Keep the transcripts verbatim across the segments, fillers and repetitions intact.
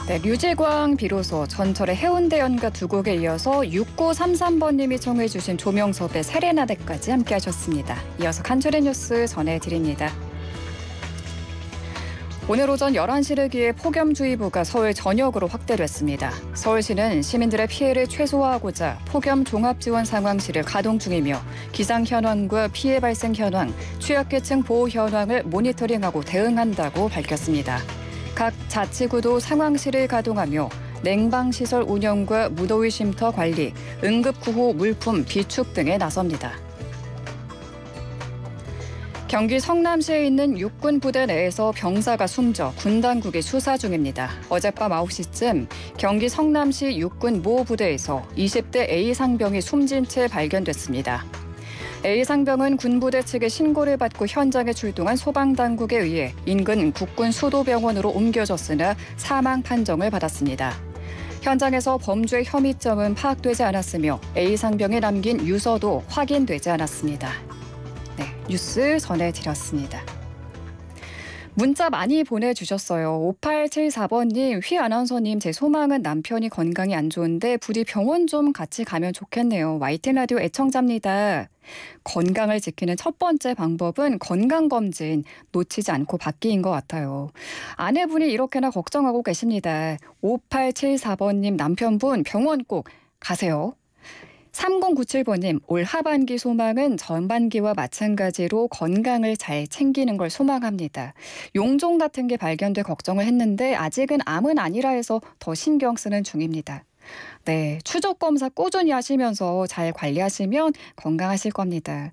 네, 류지광, 비로소, 전철의 해운대 연가 두 곡에 이어서 육구삼삼 번님이 청해 주신 조명섭의 세레나데까지 함께 하셨습니다. 이어서 간추린 뉴스 전해드립니다. 오늘 오전 열한 시를 기해 폭염주의보가 서울 전역으로 확대됐습니다. 서울시는 시민들의 피해를 최소화하고자 폭염 종합지원 상황실을 가동 중이며 기상 현황과 피해 발생 현황, 취약계층 보호 현황을 모니터링하고 대응한다고 밝혔습니다. 각 자치구도 상황실을 가동하며 냉방시설 운영과 무더위 쉼터 관리, 응급구호 물품 비축 등에 나섭니다. 경기 성남시에 있는 육군 부대 내에서 병사가 숨져 군 당국이 수사 중입니다. 어젯밤 아홉 시쯤 경기 성남시 육군 모 부대에서 이십 대 A 상병이 숨진 채 발견됐습니다. A 상병은 군부대 측의 신고를 받고 현장에 출동한 소방당국에 의해 인근 국군 수도병원으로 옮겨졌으나 사망 판정을 받았습니다. 현장에서 범죄 혐의점은 파악되지 않았으며 A 상병이 남긴 유서도 확인되지 않았습니다. 네, 뉴스 전해드렸습니다. 문자 많이 보내주셨어요. 오팔칠사 번님, 휘 아나운서님, 제 소망은 남편이 건강이 안 좋은데 부디 병원 좀 같이 가면 좋겠네요. 와이티 라디오 애청자입니다. 건강을 지키는 첫 번째 방법은 건강검진 놓치지 않고 받기인 것 같아요. 아내분이 이렇게나 걱정하고 계십니다. 오팔칠사 번님 남편분 병원 꼭 가세요. 삼공구칠 번님, 올 하반기 소망은 전반기와 마찬가지로 건강을 잘 챙기는 걸 소망합니다. 용종 같은 게 발견돼 걱정을 했는데 아직은 암은 아니라 해서 더 신경 쓰는 중입니다. 네, 추적 검사 꾸준히 하시면서 잘 관리하시면 건강하실 겁니다.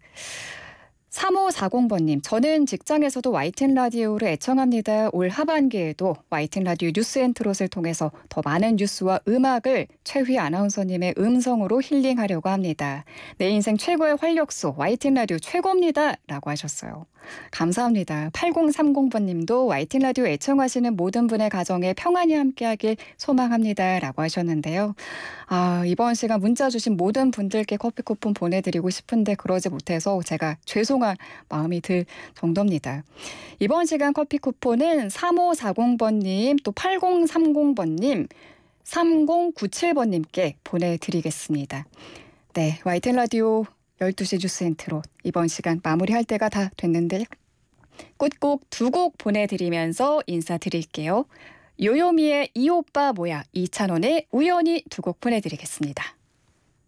삼오사공 번님, 저는 직장에서도 와이티 라디오를 애청합니다. 올 하반기에도 와이티 라디오 뉴스 앤 트롯을 통해서 더 많은 뉴스와 음악을 최휘 아나운서님의 음성으로 힐링하려고 합니다. 내 인생 최고의 활력소 와이티 라디오 최고입니다. 라고 하셨어요. 감사합니다. 팔공삼공 번님도 와이티 라디오 애청하시는 모든 분의 가정에 평안이 함께하길 소망합니다. 라고 하셨는데요. 아, 이번 시간 문자 주신 모든 분들께 커피 쿠폰 보내드리고 싶은데 그러지 못해서 제가 죄송한 마음이 들 정도입니다. 이번 시간 커피 쿠폰은 삼오사공 번님, 또 팔공삼공 번님, 삼공구칠 번님께 보내드리겠습니다. 네, 와이티 라디오 열두 시 뉴스 앤 트롯 이번 시간 마무리할 때가 다 됐는데 끝곡 두 곡 보내드리면서 인사드릴게요. 요요미의 이 오빠 뭐야, 이찬원의 우연히 두 곡 보내드리겠습니다.